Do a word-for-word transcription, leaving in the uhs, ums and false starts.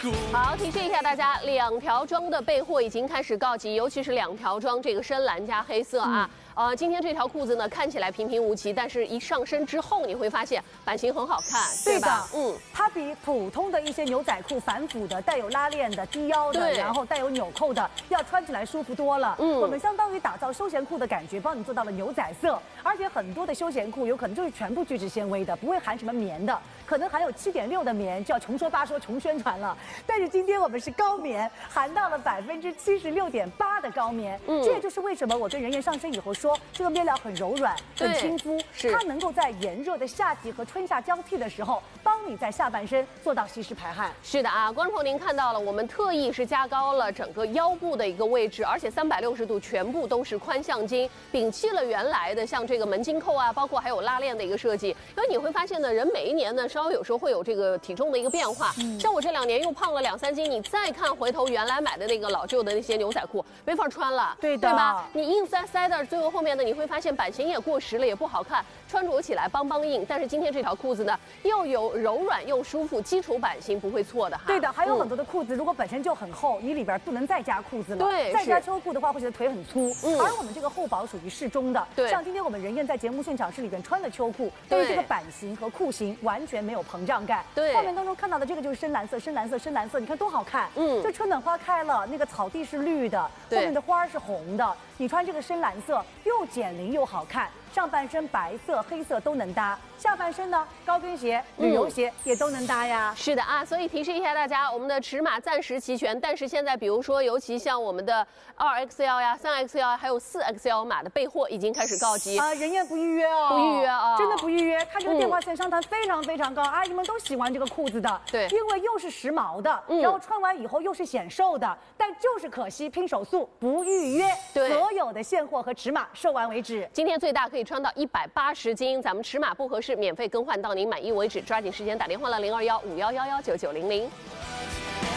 好，提示一下大家，两条装的备货已经开始告急，尤其是两条装这个深蓝加黑色啊。嗯 呃，今天这条裤子呢，看起来平平无奇，但是一上身之后，你会发现版型很好看，对吧？嗯， 它比普通的一些牛仔裤反腐的、带有拉链的、低腰的，然后带有纽扣的，要穿起来舒服多了。嗯，我们相当于打造休闲裤的感觉，帮你做到了牛仔色，而且很多的休闲裤有可能就是全部聚酯纤维的，不会含什么棉的，可能含有七点六的棉，就要重说八说重宣传了。但是今天我们是高棉，含到了百分之七十六点八的高棉，嗯，这也就是为什么我跟人燕上身以后说。 这个面料很柔软，很亲肤，它能够在炎热的夏季和春夏交替的时候，帮你在下半身做到吸湿排汗。 是的啊，观众朋友您看到了，我们特意是加高了整个腰部的一个位置，而且三百六十度全部都是宽向襟，摒弃了原来的像这个门襟扣啊，包括还有拉链的一个设计。因为你会发现呢，人每一年呢，稍微有时候会有这个体重的一个变化。嗯、像我这两年又胖了两三斤，你再看回头原来买的那个老旧的那些牛仔裤，没法穿了， 对的， 对吧？你硬塞塞的，最后后面呢，你会发现版型也过时了，也不好看，穿着起来邦邦硬。但是今天这条裤子呢，又有柔软又舒服，基础版型不会错的哈。 对的，还有很多的裤子，如果本身就很厚，你里边不能再加裤子了。 对， 再加秋裤的话，会觉得腿很粗。嗯，而我们这个厚薄属于适中的。 对， 像今天我们人燕在节目现场室里边穿了秋裤，对于这个版型和裤型完全没有膨胀感。 对， 画面当中看到的这个就是深蓝色，深蓝色，深蓝色，你看多好看。嗯，这春暖花开了，那个草地是绿的，后面的花是红的，你穿这个深蓝色又减龄又好看。 上半身白色、黑色都能搭，下半身呢高跟鞋、旅游鞋也都能搭呀。 是的啊，所以提示一下大家，我们的尺码暂时齐全，但是现在比如说，尤其像我们的二 X L 呀、三 X L 还有四 X L 码的备货已经开始告急啊，人燕不预约哦， 不预约啊， 真的不预约。看这个电话线商谈非常非常高，阿姨们都喜欢这个裤子的， 对， 因为又是时髦的，然后穿完以后又是显瘦的，但就是可惜拼手速不预约， 对， 所有的现货和尺码售完为止。 今天最大可以穿到一百八。 八十斤，咱们尺码不合适，免费更换到您满意为止。抓紧时间打电话了，零二幺五幺幺幺九九零零。